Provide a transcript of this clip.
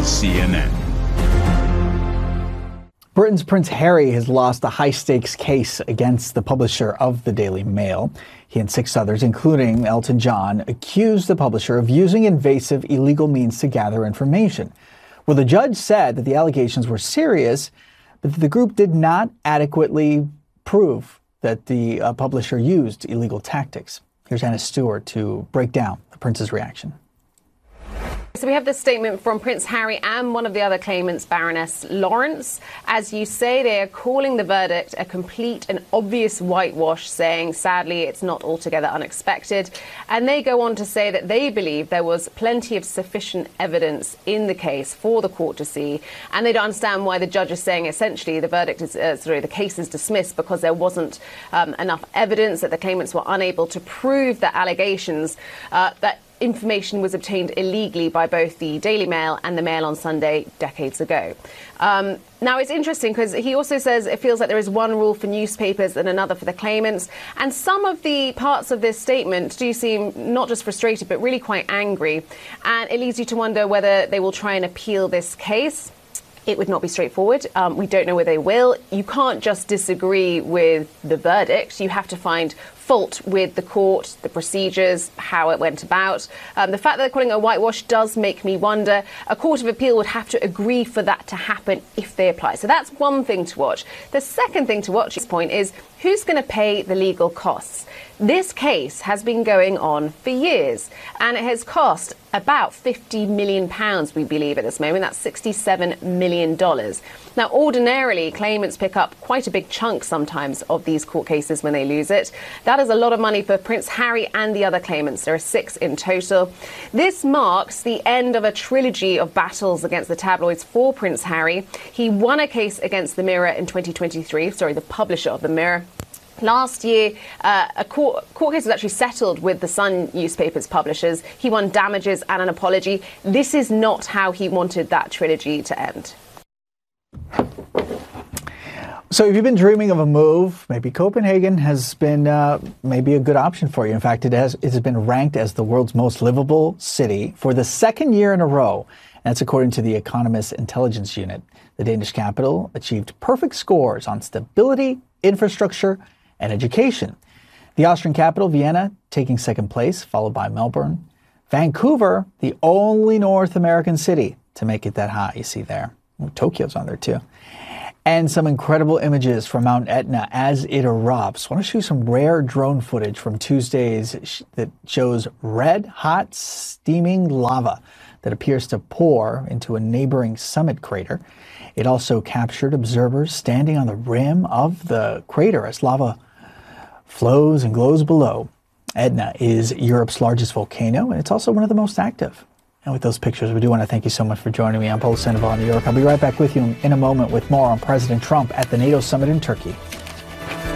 CNN. Britain's Prince Harry has lost a high-stakes case against the publisher of the Daily Mail. He and 6 others, including Elton John, accused the publisher of using invasive, illegal means to gather information. Well, the judge said that the allegations were serious, but that the group did not adequately prove that the publisher used illegal tactics. Here's Anna Stewart to break down the Prince's reaction. So we have this statement from Prince Harry and one of the other claimants, Baroness Lawrence. As you say, they are calling the verdict a complete and obvious whitewash, saying, sadly, it's not altogether unexpected. And they go on to say that they believe there was plenty of sufficient evidence in the case for the court to see. And they don't understand why the judge is saying essentially the verdict is, the case is dismissed because there wasn't enough evidence, that the claimants were unable to prove the allegations that information was obtained illegally by both the Daily Mail and the Mail on Sunday decades ago. Now, it's interesting because he also says it feels like there is one rule for newspapers and another for the claimants. And some of the parts of this statement do seem not just frustrated, but really quite angry. And it leads you to wonder whether they will try and appeal this case. It would not be straightforward. We don't know whether they will. You can't just disagree with the verdict. You have to find fault with the court, the procedures, how it went about. The fact that they're calling it a whitewash does make me wonder. A court of appeal would have to agree for that to happen if they apply. So that's one thing to watch. The second thing to watch at this point is who's going to pay the legal costs. This case has been going on for years, and it has cost about £50 million, we believe, at this moment. That's $67 million. Now, ordinarily, claimants pick up quite a big chunk sometimes of these court cases when they lose it. That is a lot of money for Prince Harry and the other claimants. There are 6 in total. This marks the end of a trilogy of battles against the tabloids for Prince Harry. He won a case against the Mirror in 2023, the publisher of the Mirror. Last year, a court case was actually settled with the Sun newspaper's publishers. He won damages and an apology. This is not how he wanted that trilogy to end. So if you've been dreaming of a move, maybe Copenhagen has been maybe a good option for you. In fact, it has been ranked as the world's most livable city for the 2nd year in a row. That's according to the Economist Intelligence Unit. The Danish capital achieved perfect scores on stability, infrastructure, and education. The Austrian capital, Vienna, taking 2nd place, followed by Melbourne. Vancouver, the only North American city to make it that high, you see there. Oh, Tokyo's on there too. And some incredible images from Mount Etna as it erupts. I want to show you some rare drone footage from Tuesdays that shows red, hot, steaming lava that appears to pour into a neighboring summit crater. It also captured observers standing on the rim of the crater as lava flows and glows below. Etna is Europe's largest volcano, and it's also one of the most active. And with those pictures, we do want to thank you so much for joining me. I'm Paul Sandoval in New York. I'll be right back with you in a moment with more on President Trump at the NATO summit in Turkey.